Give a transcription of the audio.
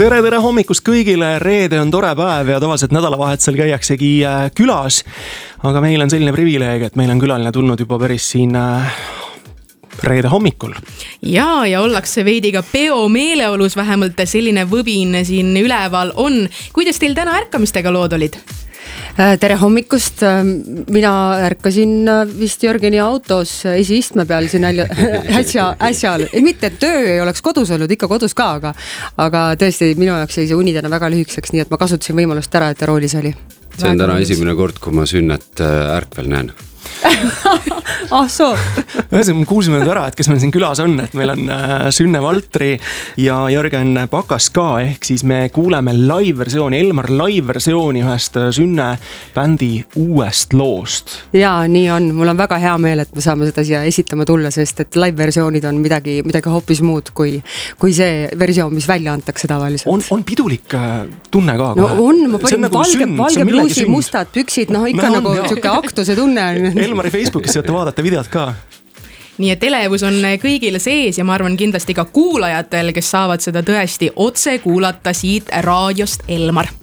tere hommikust kõigile, reede on tore päev ja tavaliselt nädalavahetusel käiaksegi külas. Aga meil on selline privileeg, et meil on külaline tulnud juba päris siin reede hommikul. Ja ollakse veidi ka peo meeleolus, vähemalt selline võbin siin üleval on. Kuidas teil täna ärkamistega lood olid? Tere hommikust, mina ärkasin vist Jörgeni autos esiistme peal siin äsja. Mitte, et töö ei oleks kodus olnud, ikka kodus ka, aga tõesti minu jaoks jäi see uni täna väga lühikeseks, nii et ma kasutasin võimalust ära, et ta roolis oli. See on täna esimene kord, kui ma sünnet ärkvel näen. Soo. Me kuulsime nüüd ära, et kes meil siin külas on, et meil on Sünne Valtri ja Jörgen Pakas ka, ehk siis me kuuleme live-versiooni, Elmar live-versiooni ühest Sünne bändi uuest loost. Ja nii on, mul on väga hea meel, et me saame seda siia esitama tulla, sest et live-versioonid on midagi hoopis muud kui see versioon, mis välja antakse tavaliselt. On pidulik tunne ka? No on, ma panin valge pluusi, mustad püksid, ikka nagu siuke aktuse tunne on. Elmari Facebookis saate vaadata videot ka. Nii et elevus on kõigil sees ja ma arvan kindlasti ka kuulajatel, kes saavad seda tõesti otse kuulata siit raadiost Elmar.